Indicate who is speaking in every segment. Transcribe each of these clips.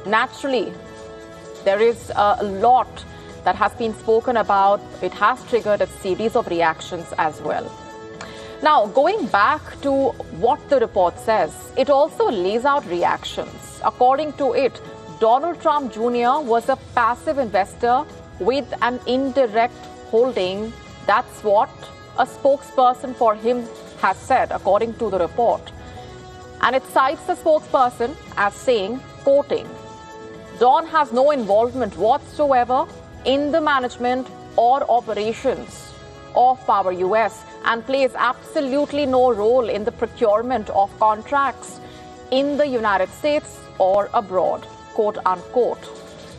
Speaker 1: Naturally, there is a lot that has been spoken about. It has triggered a series of reactions as well. Now, going back to what the report says, it also lays out reactions. According to it, Donald Trump Jr. was a passive investor with an indirect holding. That's what a spokesperson for him has said, according to the report. And it cites the spokesperson as saying, quoting, Don has no involvement whatsoever in the management or operations of Power US and plays absolutely no role in the procurement of contracts in the United States or abroad, quote unquote.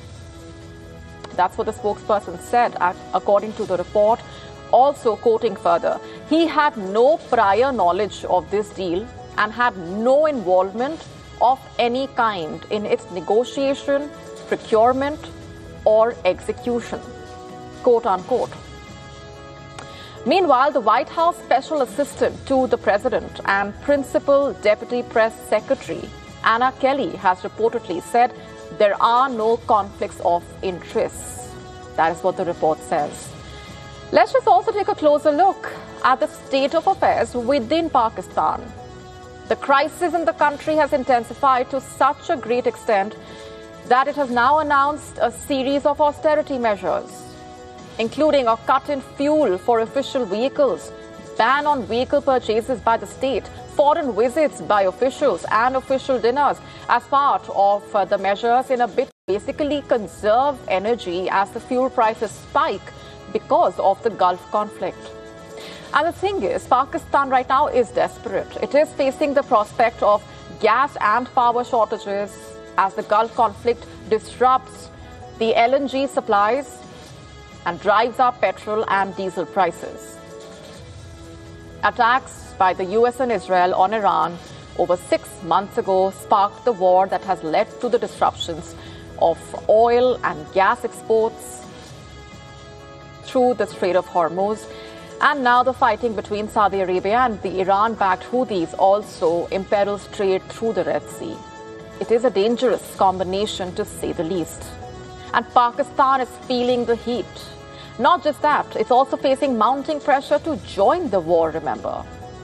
Speaker 1: That's what the spokesperson said, according to the report. Also, quoting further, he had no prior knowledge of this deal and had no involvement of any kind in its negotiation, procurement, or execution, quote unquote. Meanwhile, the White House Special Assistant to the President and Principal Deputy Press Secretary Anna Kelly has reportedly said there are no conflicts of interest. That is what the report says. Let's just also take a closer look at the state of affairs within Pakistan. The crisis in the country has intensified to such a great extent that it has now announced a series of austerity measures, including a cut in fuel for official vehicles, ban on vehicle purchases by the state, foreign visits by officials and official dinners as part of the measures in a bid to basically conserve energy as the fuel prices spike because of the Gulf conflict. And the thing is, Pakistan right now is desperate. It is facing the prospect of gas and power shortages as the Gulf conflict disrupts the LNG supplies and drives up petrol and diesel prices. Attacks by the US and Israel on Iran over 6 months ago sparked the war that has led to the disruptions of oil and gas exports through the Strait of Hormuz. And now the fighting between Saudi Arabia and the Iran-backed Houthis also imperils trade through the Red Sea. It is a dangerous combination, to say the least. And Pakistan is feeling the heat. Not just that, it's also facing mounting pressure to join the war, remember.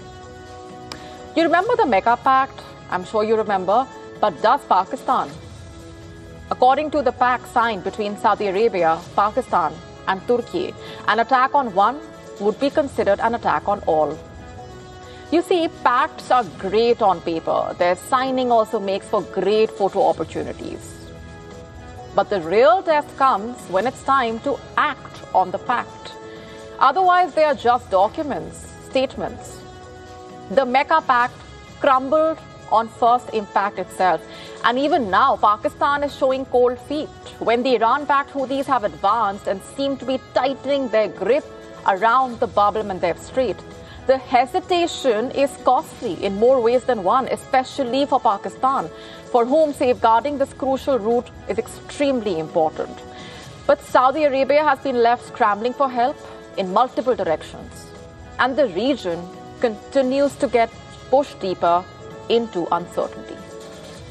Speaker 1: You remember the Mecca Pact? I'm sure you remember. But does Pakistan? According to the pact signed between Saudi Arabia, Pakistan, and Turkey, an attack on one would be considered an attack on all. You see, pacts are great on paper. Their signing also makes for great photo opportunities. But the real test comes when it's time to act on the pact. Otherwise, they are just documents, statements. The Mecca Pact crumbled on first impact itself. And even now, Pakistan is showing cold feet when the Iran-backed Houthis have advanced and seem to be tightening their grip around the Bab el-Mandeb Strait. The hesitation is costly in more ways than one, especially for Pakistan, for whom safeguarding this crucial route is extremely important. But Saudi Arabia has been left scrambling for help in multiple directions, and the region continues to get pushed deeper into uncertainty.